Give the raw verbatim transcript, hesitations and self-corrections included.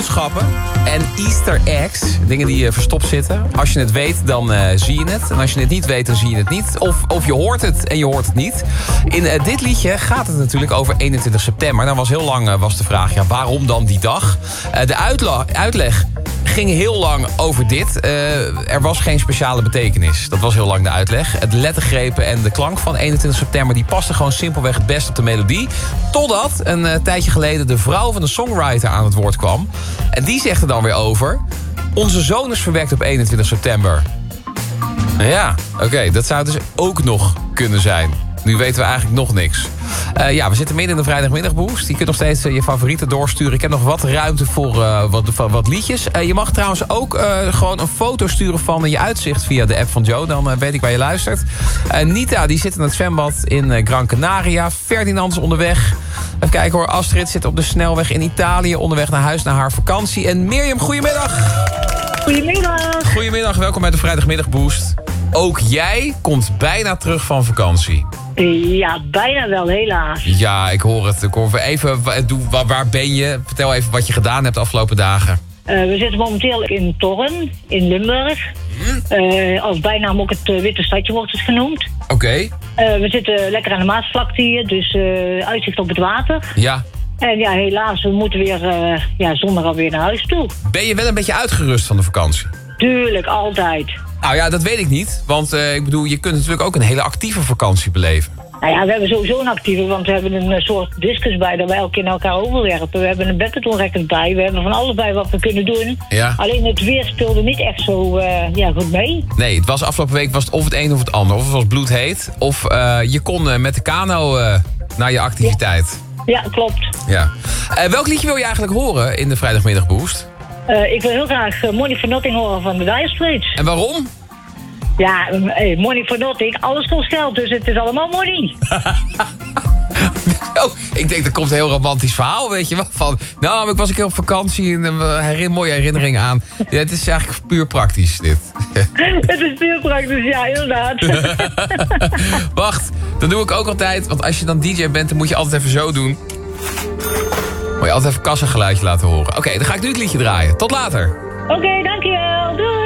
boodschappen en Easter eggs. Dingen die uh, verstopt zitten. Als je het weet, dan uh, zie je het. En als je het niet weet, dan zie je het niet. Of, of je hoort het en je hoort het niet. In uh, dit liedje gaat het natuurlijk over eenentwintig september. Dan was heel lang uh, was de vraag, ja, waarom dan die dag? Uh, de uitla- uitleg ging heel lang over dit. Uh, er was geen speciale betekenis. Dat was heel lang de uitleg. Het lettergrepen en de klank van eenentwintig september... die pasten gewoon simpelweg het best op de melodie. Totdat een uh, tijdje geleden de vrouw van de songwriter aan het woord kwam. En die zegt er dan weer over... Onze zoon is verwekt op eenentwintig september. Ja, oké, okay, dat zou dus ook nog kunnen zijn. Nu weten we eigenlijk nog niks. Uh, ja, we zitten midden in de vrijdagmiddagboost. Je kunt nog steeds uh, je favorieten doorsturen. Ik heb nog wat ruimte voor uh, wat, wat liedjes. Uh, je mag trouwens ook uh, gewoon een foto sturen van uh, je uitzicht via de app van Joe. Dan uh, weet ik waar je luistert. Uh, Nita, die zit in het zwembad in uh, Gran Canaria. Ferdinand is onderweg. Even kijken hoor, Astrid zit op de snelweg in Italië. Onderweg naar huis naar haar vakantie. En Mirjam, goedemiddag. Goedemiddag. Goedemiddag, welkom bij de vrijdagmiddagboost. Ook jij komt bijna terug van vakantie. Ja, bijna wel, helaas. Ja, ik hoor het. Ik hoor even, waar, waar ben je? Vertel even wat je gedaan hebt de afgelopen dagen. Uh, we zitten momenteel in Torren, in Limburg. Hm? Uh, als bijnaam ook het uh, Witte Stadje wordt het genoemd. Oké. Okay. Uh, we zitten lekker aan de Maasvlakte hier, dus uh, uitzicht op het water. Ja. En ja, helaas, we moeten weer uh, ja, zondag alweer naar huis toe. Ben je wel een beetje uitgerust van de vakantie? Tuurlijk, altijd. Nou ja, dat weet ik niet. Want uh, ik bedoel, je kunt natuurlijk ook een hele actieve vakantie beleven. Nou ja, we hebben sowieso een actieve, want we hebben een soort discus bij... dat wij elke keer naar elkaar overwerpen. We hebben een badmintonracket bij. We hebben van alles bij wat we kunnen doen. Ja. Alleen het weer speelde niet echt zo uh, ja, goed mee. Nee, het was afgelopen week was het of het een of het ander. Of het was bloedheet. Of uh, je kon uh, met de kano uh, naar je activiteit. Ja, ja klopt. Ja. Uh, welk liedje wil je eigenlijk horen in de vrijdagmiddagboost? Uh, ik wil heel graag uh, Money for Nothing horen van de Dire Straits. En waarom? Ja, hey, money for nothing. Alles kost geld, dus het is allemaal money. Oh, ik denk, er komt een heel romantisch verhaal, weet je wel. Van, nou, ik was een keer op vakantie en een herin, mooie herinnering aan. Ja, het is eigenlijk puur praktisch, dit. Het is puur praktisch, ja, inderdaad. Wacht, dan doe ik ook altijd, want als je dan D J bent, dan moet je altijd even zo doen. Moet je altijd even kassageluidje laten horen. Oké, okay, dan ga ik nu het liedje draaien. Tot later. Oké, okay, dankjewel. Doei.